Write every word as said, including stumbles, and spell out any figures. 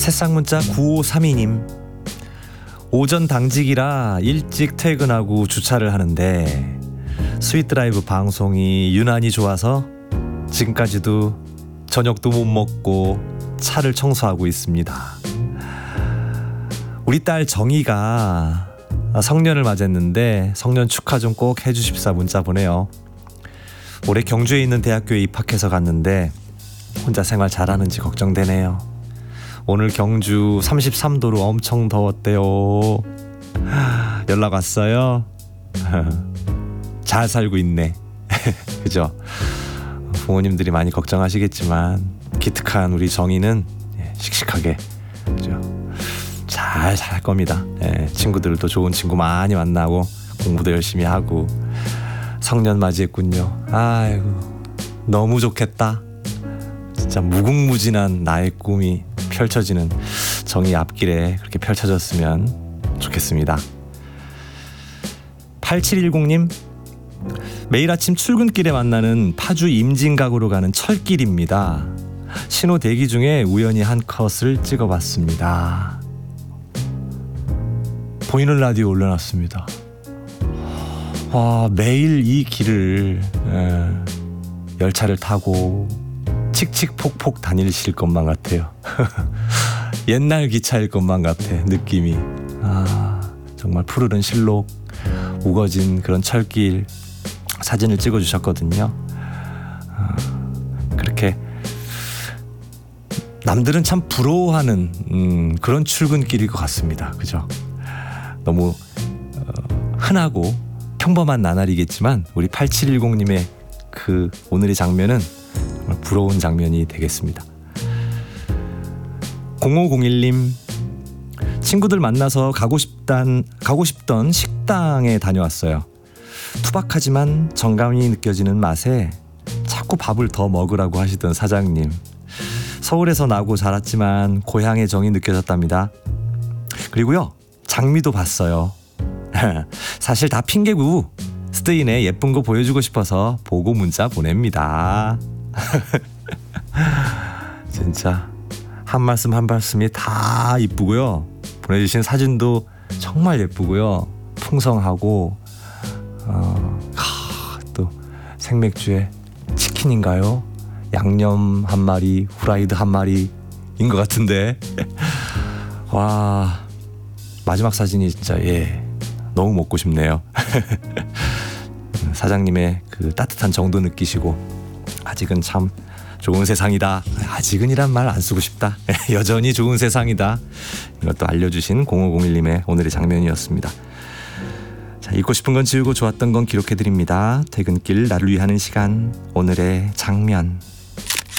새싹 문자 구오삼이 님. 오전 당직이라 일찍 퇴근하고 주차를 하는데 스윗드라이브 방송이 유난히 좋아서 지금까지도 저녁도 못 먹고 차를 청소하고 있습니다. 우리 딸 정희가 성년을 맞았는데 성년 축하 좀 꼭 해주십사 문자 보내요. 올해 경주에 있는 대학교에 입학해서 갔는데 혼자 생활 잘하는지 걱정되네요. 오늘 경주 삼십삼 도로 엄청 더웠대요. 연락 왔어요? 잘 살고 있네. 그죠? 부모님들이 많이 걱정하시겠지만 기특한 우리 정희는 씩씩하게 그죠? 잘 살 겁니다. 예, 친구들도 좋은 친구 많이 만나고 공부도 열심히 하고 성년 맞이했군요. 아이고 너무 좋겠다. 진짜 무궁무진한 나의 꿈이 펼쳐지는 정희 앞길에 그렇게 펼쳐졌으면 좋겠습니다. 팔칠일공 님. 매일 아침 출근길에 만나는 파주 임진각으로 가는 철길입니다. 신호 대기 중에 우연히 한 컷을 찍어봤습니다. 보이는 라디오 올려놨습니다. 와, 매일 이 길을 에, 열차를 타고 칙칙폭폭 다니실 것만 같아요. 옛날 기차일 것만 같아 느낌이. 아, 정말 푸르른 실록, 우거진 그런 철길 사진을 찍어주셨거든요. 아, 그렇게 남들은 참 부러워하는 음, 그런 출근길일 것 같습니다. 그죠? 너무 어, 흔하고 평범한 나날이겠지만 우리 팔칠일공 님의 그 오늘의 장면은 정말 부러운 장면이 되겠습니다. 공오공일 님. 친구들 만나서 가고 싶단, 가고 싶던 식당에 다녀왔어요. 투박하지만 정감이 느껴지는 맛에 자꾸 밥을 더 먹으라고 하시던 사장님. 서울에서 나고 자랐지만 고향의 정이 느껴졌답니다. 그리고요, 장미도 봤어요. 사실 다 핑계고 스트인에 예쁜 거 보여주고 싶어서 보고 문자 보냅니다. 진짜 한 말씀 한 말씀이 다 이쁘고요. 보내주신 사진도 정말 예쁘고요. 풍성하고 어, 하, 또 생맥주에 치킨인가요? 양념 한 마리, 후라이드 한 마리인 것 같은데 와, 마지막 사진이 진짜 예 너무 먹고 싶네요. 사장님의 그 따뜻한 정도 느끼시고 아직은 참 좋은 세상이다. 아직은이란 말 안 쓰고 싶다. 여전히 좋은 세상이다. 이것도 알려주신 공오공일 님의 오늘의 장면이었습니다. 자, 잊고 싶은 건 지우고 좋았던 건 기록해드립니다. 퇴근길 나를 위하는 시간, 오늘의 장면.